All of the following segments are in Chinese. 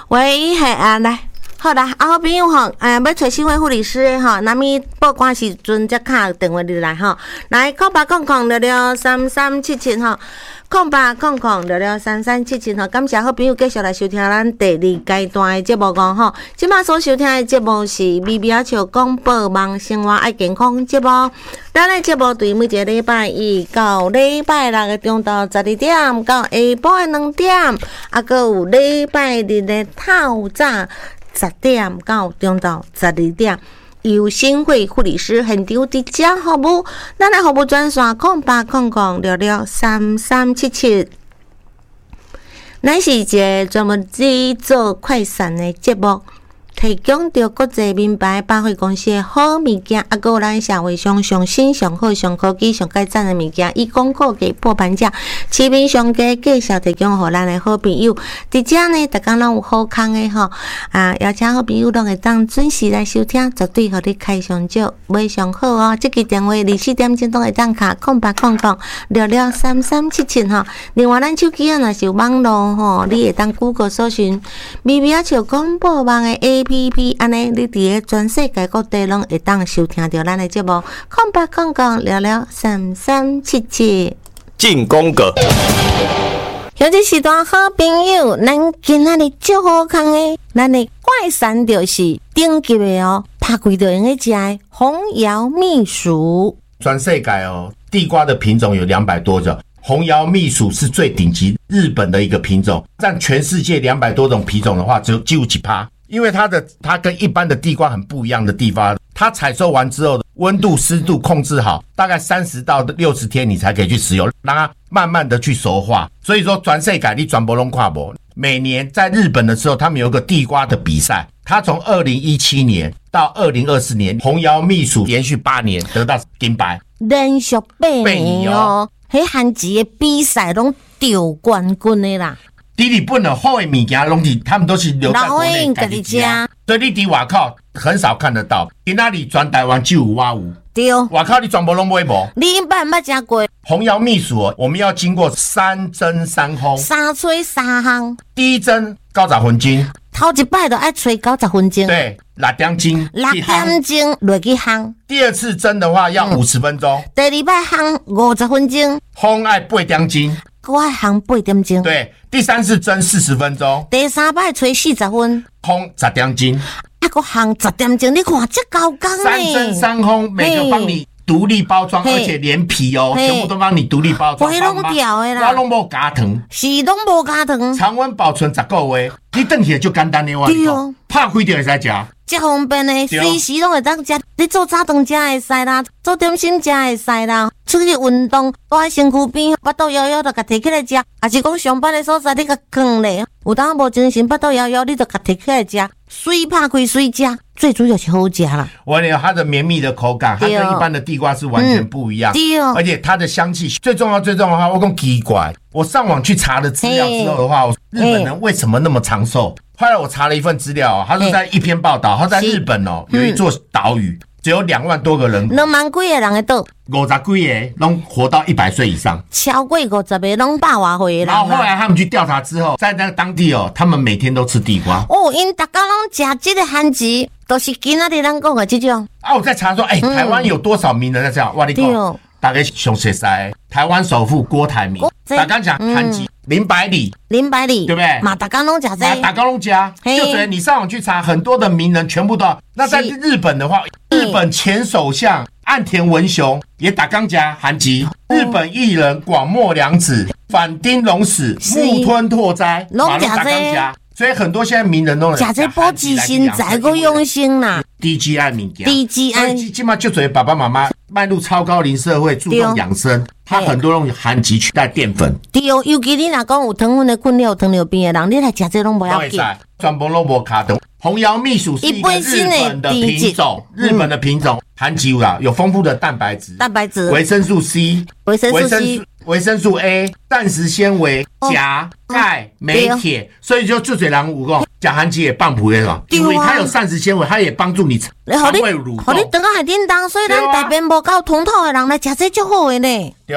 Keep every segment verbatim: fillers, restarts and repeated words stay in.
喂，系啊，来。好啦，啊，好朋友吼，诶，要找新会护理师诶吼，那么报关时阵才敲电话入来吼，来空八空空六六三三七七吼，空八空空六六三三七七吼，感谢好朋友继续来收听咱第二阶段的节目讲吼，即摆所收听的节目是微微笑广播网生活爱健康节目，咱的节目对每一个礼拜一到礼拜六的中昼十二点到下晡的两点，啊，搁有礼拜日的透早。十点到中昼十二点，由新会护理师现场伫遮服务，咱的服务专线空八空空六六三三七七。咱是一个专门制作快闪的节目，提供着国际名牌百货公司的好物件，啊，还有咱社会上上新、上好、上科技、上改赞的物件，以广告价破盘价，市面上价介绍提供互咱的好朋友。伫遮呢，逐工拢有好康的吼，啊，邀请好朋友拢会当准时来收听，绝对互你开上少，买上好哦。这支电话二四点钟都会当卡空八空空六六三三七七吼。另外，咱手机啊，若是有网络吼，你会当 Google 搜寻微微笑广播网的 A P P， 安尼你伫个全世界各地拢会当收听到咱的节目，空八空空聊聊三三七七。 进攻个， 有这时段好朋友，咱今仔日足好康的，咱的怪山就是顶级的哦，拍开就用去食的红摇蜜薯。 全世界哦，地瓜的品种有两百多种。红摇蜜薯是最顶级日本的一个品种，占全世界两百多种品种的话，只有几乎几趴。因为它的它跟一般的地瓜很不一样的地方，它采收完之后，温度湿度控制好，大概三十到六十天你才可以去食用，让它慢慢的去熟化。所以说全世界你全部都看不。每年在日本的时候，他们有个地瓜的比赛，它从二零一七年到二零二四年，红摇蜜薯连续八年得到金牌， 连续八年哦。迄韩籍的比赛拢得冠军的啦。 伫日本的好的物件拢是他们都是留在国内自己吃，所以你伫外口很少看得到。今仔日全台湾只有我有， 对， 外口你全部拢买无。 你一般捌食过红摇蜜薯哦，我们要经过三蒸三烘， 三吹三烘。 第一蒸九十分钟， 头一摆就爱吹九十分钟， 对，六点钟， 六点钟落去烘。 第二次蒸的话要五十分钟， 第二摆烘五十分钟， 烘爱八点钟。 我爱烘八点钟， 对，第三次蒸四十分钟， 第三摆吹四十分， 烘十点钟， 啊，搁烘十点钟，你看这高工呢？ 三蒸三烘，每个帮你独立包装，而且连皮哦，全部都帮你独立包装， 我拢掉的啦， 我拢无加糖， 是拢无加糖， 常温保存十个月，你炖起来就简单的话， 对哦， 拍开就会使食。 这方便的，随时拢会当食。你做早顿食会使啦，做点心食会使啦。出去运动，坐喺身躯边，巴肚枵枵就甲摕起来食。也是讲上班的所在，你甲放咧，有当无精神，巴肚枵枵，你就甲摕起来食。水拍开水食，最主要是好食啦。 我跟你讲，它的绵密的口感，它跟一般的地瓜是完全不一样。 对哦， 而且它的香气，最重要最重要的话，我讲奇怪，我上网去查了资料之后的话，日本人为什么那么长寿？后来我查了一份资料，他是在一篇报道，他在日本哦有一座岛屿，只有两万多个人， 两万几个人的岛， 五十几个拢活到一百岁以上， 超过五十个拢百外岁的人。 然后后来他们去调查之后，在那个当地哦，他们每天都吃地瓜。 哦，因大家拢食这个番薯，都是今仔日咱讲的这种。 啊，我在查说，哎、欸，台湾有多少名人在这样？哇，你讲，大概上熟悉台湾首富郭台铭，大家讲韩籍。林百里， 林百里， 对不对？ 嘛，大家拢食这， 大家拢食，就所以你上网去查，很多的名人全部都。那在日本的话，日本前首相岸田文雄也打刚夹韩籍，日本艺人广末凉子、反町隆史、木村拓哉， 拢食这。 所以很多现在名人都食这保持身材个养生啦。 低 G I 物件， 低 G I， 起码就所以爸爸妈妈迈入超高龄社会，注重养生，他很多用含麴取代淀粉。 对哦，尤其你若讲有糖分的困扰、糖尿病的人，你来食这拢不要紧。 全部都无卡糖。红摇蜜薯是一个日本的品种，日本的品种含麴啦，有丰富的蛋白质、 蛋白质、 维生素 C、 维生素 C、 维生素 A、蛋石纤维、钾、钙、镁、铁，所以就就水人有讲，钾含麴也棒补的嘛，因为它有膳食纤维，它也帮助你肠胃蠕动。 好，你等下还叮当，所以咱大便无够通透的人来食这就好的呢。 对啊，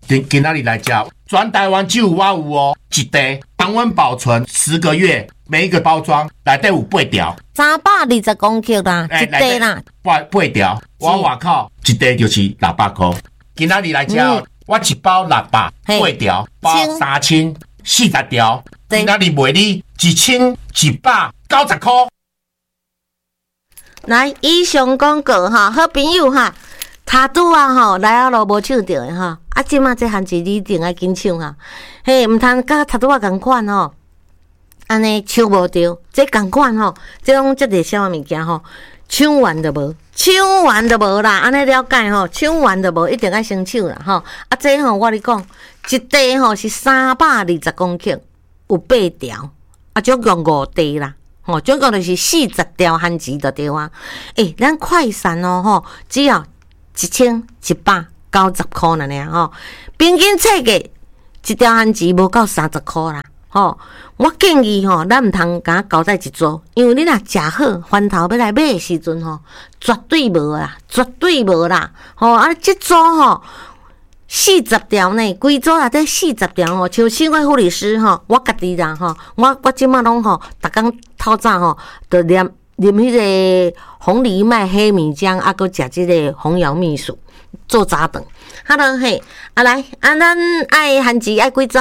今今仔日来吃，全台湾只有我有哦，一袋常温保存十个月，每一个包装内底有八条， 三百二十公克啦，一袋啦， 八八条，我外口一袋就是六百块。今仔日来吃，嗯、我一包六百八条，包三千四十条，今仔日卖你一千一百九十块。 来，以上广告哈，好朋友哈。查拄啊吼，来啊路无抢着的吼，啊即马这番薯你一定爱紧抢哈，嘿，毋通甲查拄啊共款吼，安尼抢无着，这共款吼，这种遮个啥物件吼，抢完就无，抢完就无啦，安尼了解吼，抢完就无，一定爱先抢啦吼，啊这吼我咧讲，一袋吼是三百二十公克，有八条，啊总共五袋啦。吼，总共就是四十条番薯就对啊，诶、欸，咱快闪哦吼，只要一千一百九十块了呢，吼，平均册价一条番薯无到三十块啦，吼。我建议吼，咱毋通甲交代一组，因为你若食好，番头要来买的时阵吼，绝对无啦，绝对无啦，吼啊！这组吼四十条呢，规组内底四十条吼，像新会护理师吼，我家己啦吼，我我即马拢吼，逐工透早吼，就啉啉迄个红藜麦黑米浆，啊，搁食即个红瑶蜜薯做早顿。好了嘿，啊来，啊咱爱番薯爱几组？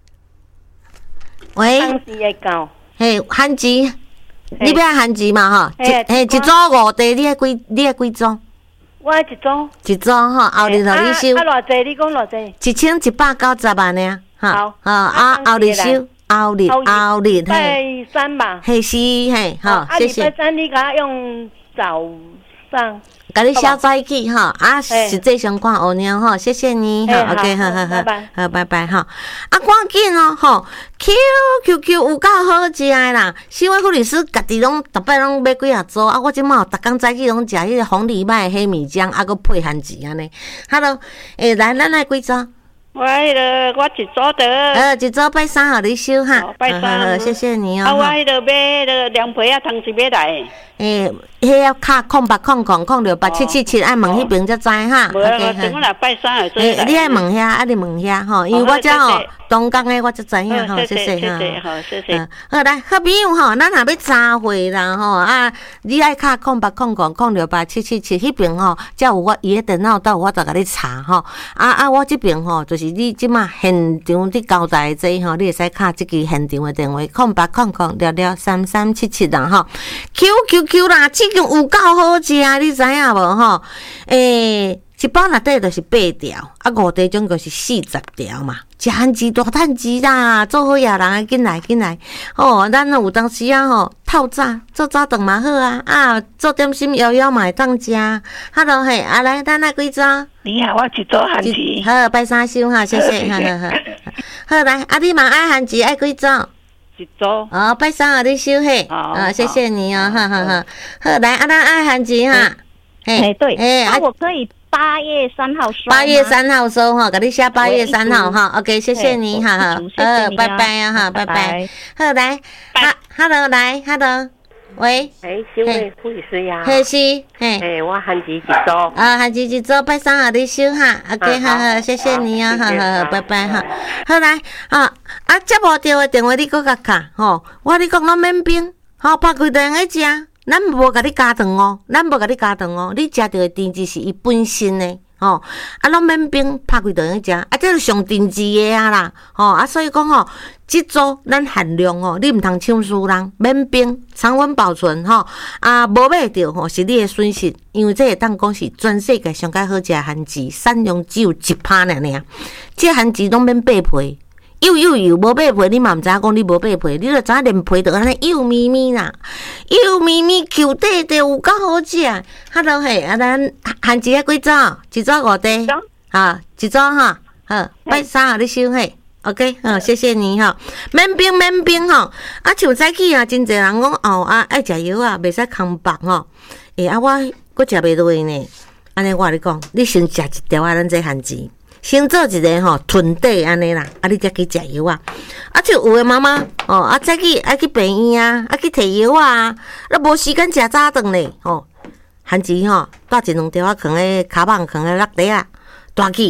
喂， 番薯会够。 嘿，番薯，你要番薯嘛吼？一嘿一组五袋，你爱几？你爱几组？ 我一组。 一组吼，后日互你收。 啊，偌济？你讲偌济？ 一千一百九十万呢？ 好。 啊，后日收。后日后日拜三吧， 嘿是嘿，好，谢谢。 拜三你甲用早上， 甲你写早起哈，啊，实际上看乌鸟哈，谢谢你，好 ，OK， 好好好，好，拜拜哈。啊，赶紧哦，吼 ，Q Q Q 有够好食的啦，新闻护理师家己拢逐摆拢买几啊组，啊，我即满逐工早起拢食迄个红藜麦黑米浆，啊，搁配番薯安尼。Hello， 诶，来，咱来几组？ 我迄个我一组的， 呃，一组拜三互你收哈， 拜三， 谢谢你哦。 啊，我迄个买迄个凉皮啊，当时买来。 诶，迄要卡空八空空空着八七七七，爱问迄边才知哈。 无啊，等我来拜三下再来。 你爱问遐，啊你问遐吼，因为我遮吼东港诶，我才知影吼，谢谢哈。好，谢谢。 好来，好朋友吼，咱若要早会啦吼啊，你爱卡空八空空空着八七七七，迄边吼才有我伊诶电脑斗，我就甲你查吼。啊啊，我这边吼就是你即马现场伫交代这吼，你会使卡即支现场诶电话，空八空空了了三三七七啦吼 ，Q Q。Q 啦，这种有够好食，你知影无吼？诶，一包内底就是八条，啊五袋总共是四十条嘛。食番薯大趁钱啦，做好野人紧来紧来。哦，咱有当时啊吼，透早做早顿嘛好啊，啊做点心摇摇嘛会当食。Hello 嘿，啊来，咱来几组？ 你好，我一组番薯。 好，拜三收哈，谢谢，好好好。好来，啊你嘛爱番薯爱几组？ 一组哦，拜三啊，你收嘿，啊，谢谢你哦，哈哈哈。好，来，啊，咱爱番薯哈， 哎对，哎，啊，我可以八月三号收， 八月三号收哈，给你写八月三号哈 ，OK， 谢谢你，哈哈，呃，拜拜啊哈，拜拜。好，来，哈 ，Hello， 来 ，Hello， 喂， 哎，新闻护理师呀， 嘿是，嘿， 哎，我番薯一组， 啊，番薯一组，拜三啊，你收哈 ，OK， 好好，谢谢你啊，好好，拜拜哈。好来，啊。啊，接无着的电话你搁甲卡吼，我你讲咱免冰，吼拍开电来食，咱无甲你加糖哦，咱无甲你加糖哦，你食着的甜质是伊本身的吼，啊，拢免冰拍开电来食，啊，这是上甜质的啊啦，吼啊，所以讲吼，即组咱限量哦，你毋通抢输人，免冰常温保存吼，啊，无买着吼是你的损失，因为这会当讲是全世界上介好食的番薯，产量只有一趴尔尔，这番薯拢免掰皮。幼幼幼无买皮，你嘛毋知影讲你无买皮，你就知影连皮就安尼幼咪咪啦，幼咪咪 Q 底底有够好食。Hello 嘿，啊咱番薯啊几组？一组五袋，哈，一组哈，好，拜三啊你收嘿 ，OK， 好，谢谢你哈，免冰免冰吼，啊像早起啊，真侪人讲哦啊爱食药啊，袂使空腹吼，诶啊我佫食袂落呢，安尼我你讲，你先食一条啊，咱这番薯。先做一个吼吞底安尼啦，啊你才去食药啊。啊就有诶妈妈哦，啊再去爱去病院啊，啊去摕药啊，啊无时间食早顿咧吼。番薯吼，带一两条啊，放咧骹棒，放咧落地啊，大起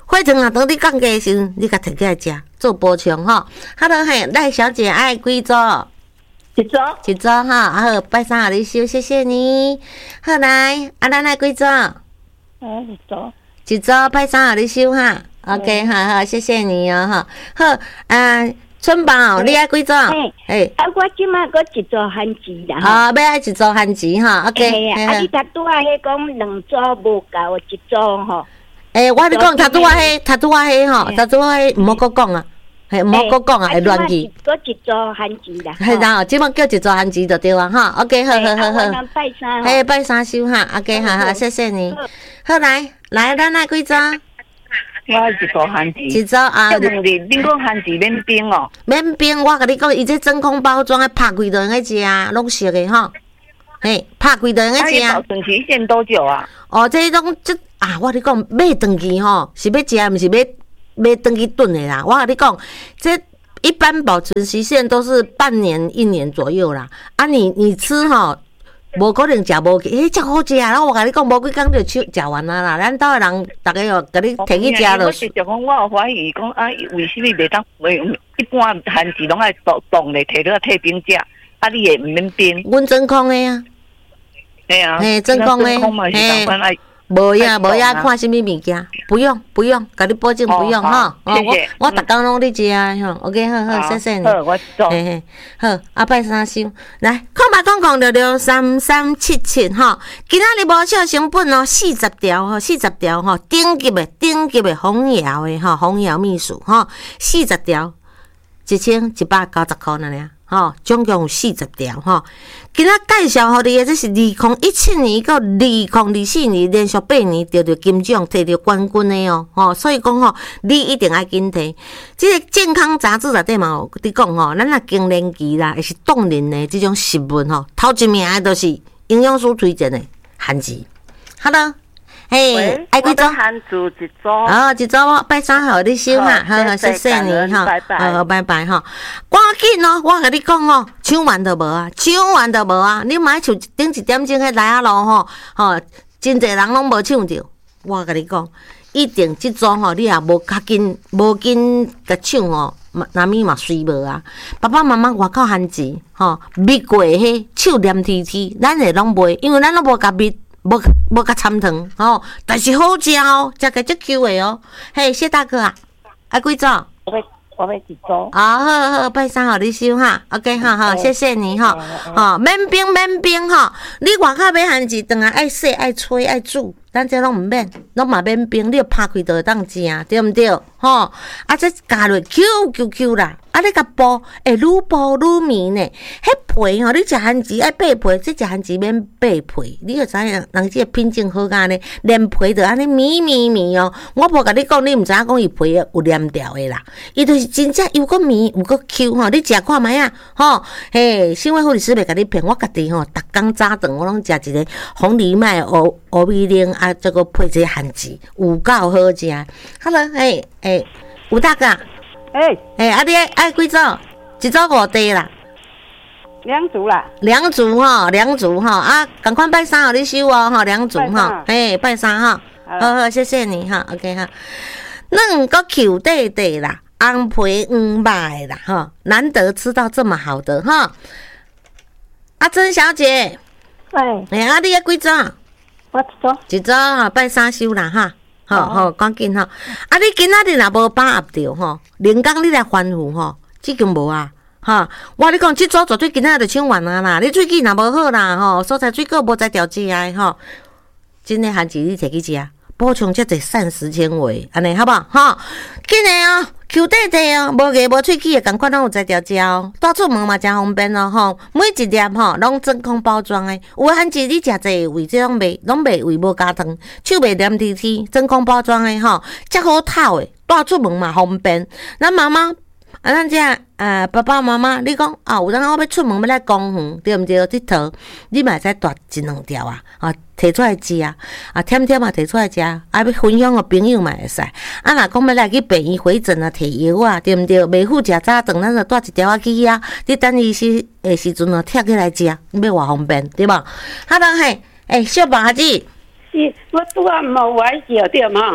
火肠啊，当你降价的时候，你甲摕起来食，做补充吼。好了嘿，赖小姐爱几组？ 一组。 一组哈，啊好，拜三下你收，谢谢你。好来，啊咱爱几组？ 哎，一组。 一组拜三下你收哈。OK， 好好，谢谢你哦哈。好，啊，春宝，你爱几组？ 哎，啊，我即马搁一组番薯啦。 啊，要爱一组番薯哈。OK， 啊，你头拄啊，迄讲两组无够，一组吼。 诶，我你讲头拄啊，迄头拄啊，迄吼，头拄啊，迄毋好搁讲啊。嘿，唔好搁讲啊，会乱记。 搁一组番薯啦。 嘿，然后即摆叫一组番薯就对啊，哈。OK， 好好好好。 拜三。 嘿，拜三收哈。OK， 好好，谢谢你。好来，来，咱来几组？ 我一组番薯。 一组啊。 问你，恁讲番薯免冰哦？ 免冰，我甲你讲，伊这真空包装，拍开就用个食啊，拢熟的吼。嘿，拍开就用个食啊。 保存期限多久啊？ 哦，这种这啊，我你讲买回去吼，是要食，毋是要。买登去炖的啦，我跟你讲，这一般保存期限都是半年、一年左右啦。啊你，你你吃吼，无可能食无去，诶，真好食啊！然后我跟你讲，无几工就食食完啊啦。咱兜的人，逐个哦，甲你摕去食落。 我直接讲，我有怀疑讲啊，为什么袂当？一般番薯拢爱冻冻咧，摕落退冰食，啊，你也毋免冰。 阮真空的啊。 嘿啊。 嘿，真空的。 嘿。 无呀，无呀，看什么物件？不用，不用，甲你保证不用哈。 哦，谢谢。 我我逐工拢咧食啊，吼。OK， 好好，谢谢你。 好，我做。 嘿嘿，好，啊，拜三收。来，空白空空六六三三七七吼。今仔日无少成本哦，四十条吼，四十条吼，顶级的顶级的红窑的吼，红窑秘书吼，四十条，一千一百九十块那俩。吼，总共有四十条吼。今仔介绍互你的，这是二零一七年到二零二四年连续八年得到金奖，摕到冠军的哦。吼，所以讲吼，你一定要紧摕。这个健康杂志内底嘛有伫讲吼，咱若更年期啦，还是冻龄的这种食物吼，头一名的都是营养师推荐的番薯。好了。嘿，爱几组？ 番薯一组。 哦，一组我拜三号你收哈，好好谢谢你哈，好好拜拜哈。赶紧哦，我甲你讲哦，抢完都无啊，抢完都无啊，你买像顶一点钟迄来啊路吼，吼，真侪人拢无抢着。我甲你讲，一定即组吼，你也无较紧，无紧甲抢哦，那咪嘛随无啊。爸爸妈妈外口限制吼，蜜过迄手黏贴贴，咱会拢卖，因为咱拢无甲蜜。无无甲掺糖吼，但是好食哦，食个足 Q 的哦。嘿，谢大哥啊，爱几组？ 我要我要一组。 啊，好好，拜三号你收哈 ，OK 哈哈，谢谢你哈，吼，免冰免冰哈，你外口买番薯，当然爱洗爱吹爱煮，咱这拢毋免，拢嘛免冰，你拍开就会当食，对毋对？吼，啊，这加落 Q Q Q 啦。啊！你甲剥，会愈剥愈绵呢。迄皮吼，你食番薯爱剥皮，这食番薯免剥皮，你就知影人这品种好干呢，连皮就安尼绵绵绵哦。我无甲你讲，你毋知影讲伊皮有黏掉的啦，伊就是真正又搁绵又搁 Q 吼。你食看觅啊，吼，嘿，新威护理师袂甲你骗，我家己吼，逐工早顿我拢食一个红藜麦乌乌米奶啊，再个配一个番薯，有够好食。好了，嘿，诶，吴大哥。 诶， 诶，啊，你爱爱几组？一组五地啦， 两组啦， 两组吼，两组吼，啊，赶快拜三号你收哦，吼，两组吼，嘿，拜三哈，好好，谢谢你哈 ，OK 哈，嫩个 Q 弟弟啦，红皮黄白啦，哈，难得吃到这么好的哈，阿珍小姐， 哎， 哎，啊，你爱几组？ 我一组， 一组哈，拜三收啦哈。好好，赶紧吼！啊，你今仔日若无把握着吼，连工你来吩咐吼，即间无啊，哈！我你讲，即组绝对今仔日就抢完啊啦！你水质若无好啦，吼，所在水果无在调节的吼，真诶番薯你摕去食，补充遮侪膳食纤维，安尼好不好？吼，紧诶哦 ，Q 弟弟哦，无牙无喙齿诶，共款拢有在调节哦，带出门嘛真方便哦，吼，每一粒吼拢真空包装诶，有诶番薯你食侪胃，这拢袂拢袂胃无加糖，手袂黏贴贴，真空包装诶吼，遮好透诶，带出门嘛方便。咱妈妈啊，咱遮呃爸爸妈妈，你讲啊，有当我要出门要来公园，对毋对？佚佗，你嘛会使带一两条啊，啊，摕出来食啊，啊，甜甜嘛摕出来食，啊，要分享互朋友嘛会使。啊，若讲要来去病院回诊啊，摕药啊，对毋对？袂赴食早顿，咱就带一条啊去遐，你等医师诶时阵哦，拆起来食，要偌方便，对无？好啦，嘿，诶，小宝子， 是，我拄啊无歪叫对嘛？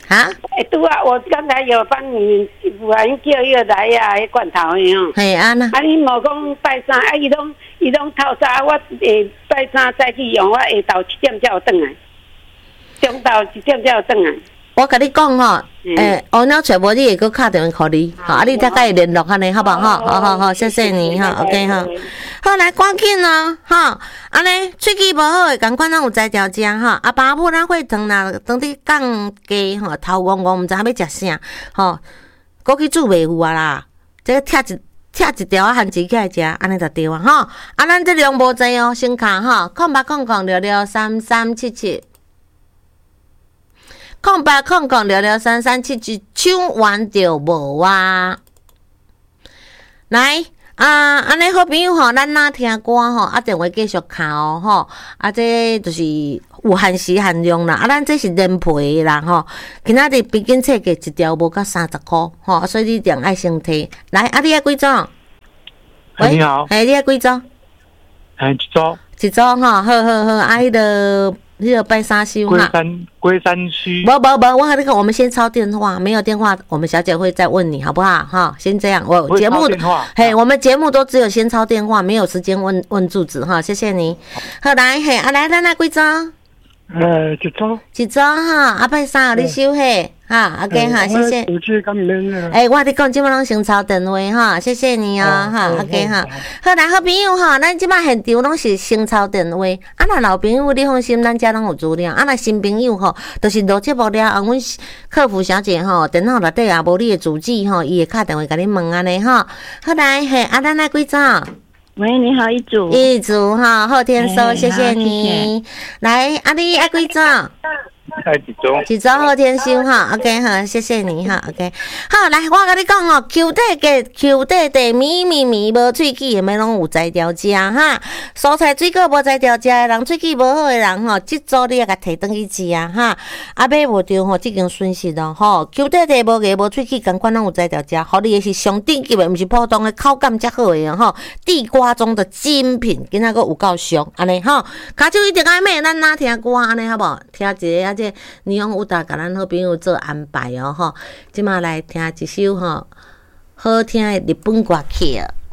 啊？ 哎，对啊，我刚才有帮你妇人叫伊来呀，迄罐头的哦。 嘿安那？ 啊，你无讲拜三，啊，伊拢伊拢透早，我下拜三再去用，我下昼七点才有转来，中昼一点才有转来。 我甲你讲吼，诶，候鸟找无你会搁敲电话给你，好，啊，你大概联络安尼，好不好？好好好，谢谢你哈 ，OK 哈。好来，赶紧哦，哈，安尼喙齿无好诶，赶快咱有才调食哈。啊，爸母咱血糖啦，当伫降低吼，头晕晕，毋知影要食啥，吼，枸杞子袂赴啊啦，这个拆一拆一条啊，含钱起来食，安尼就对啊，吼。啊，咱这量无济哦，先卡吼，空八空空六六三三七七。空八空空六六三三七七，唱完就无啊！来啊，安尼好朋友吼，咱哪听歌吼，啊电话继续敲哦吼，啊这就是有限时限量啦，啊咱这是连赔啦吼，今仔日平均册价一条无到三十箍吼，所以你一定爱先提。来，啊你爱几种？ 喂，你好， 哎，你爱几种？ 哎，一组， 一组吼，好好好，啊迄个。迄个拜三修哈，龟山龟山区。 不不不，我和那个我们先抄电话，没有电话，我们小姐会再问你好不好？哈，先这样，我节目嘿，我们节目都只有先抄电话，没有时间问问住址哈，谢谢你。好来嘿，啊来，咱来几张？ 呃，一组， 一张哈，啊拜三你收嘿。哈 ，OK 哈，谢谢。哎、欸，我你讲，即摆拢先抄电话哈，谢谢你哦，哈、哦、，OK 哈。好来，好朋友哈，咱即摆现场拢是先抄电话。啊，若老朋友你放心，咱遮拢有资料。啊，若新朋友吼，就是录节目了，啊，阮客服小姐吼，电脑内底也无你的主旨吼，伊会敲电话甲你问安尼吼。好来，嘿，啊，咱来几张？ 喂，你好，一组。 一组哈，后天收，谢谢你。来，啊，你爱几张？ 爱一组， 一组后天收哈 ，OK 哈，谢谢你哈 ，OK。好，来，我甲你讲哦 ，Q 底嘅 Q 底地咪咪咪无喙齿的，咪拢有才调食哈。蔬菜水果无才调食的人，喙齿无好的人吼，即组你也甲摕转去食啊哈。啊，买无着吼，即间损失咯吼。Q 底地无个无喙齿，共款拢有才调食，互你的是上顶级的，毋是普通的，口感才好的吼。地瓜中的精品，今仔个有够俗，安尼吼。骹手一定爱买，咱哪听歌安尼好无？听一个啊这。你用有达甲咱好朋友做安排哦吼，即马来听一首吼好听的日本歌曲。